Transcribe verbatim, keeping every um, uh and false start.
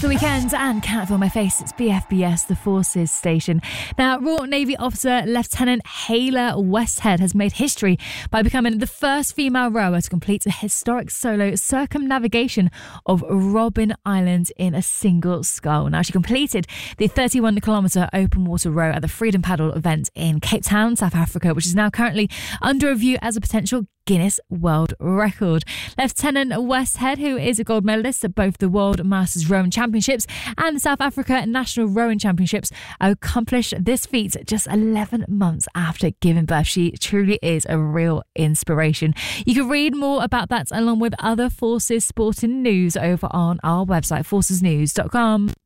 the weekend and Can't Feel My Face. It's B F B S, the Forces station. Now, Royal Navy officer Lieutenant Hayla Westhead has made history by becoming the first female rower to complete a historic solo circumnavigation of Robben Island in a single scull. Now, she completed the thirty-one kilometre open water row at the Freedom Paddle event in Cape Town, South Africa, which is now currently under review as a potential Guinness World Record. Lieutenant Westhead, who is a gold medalist at both the World Masters Rowing Championships and the South Africa National Rowing Championships, accomplished this feat just eleven months after giving birth. She truly is a real inspiration. You can read more about that along with other Forces sporting news over on our website, forces news dot com.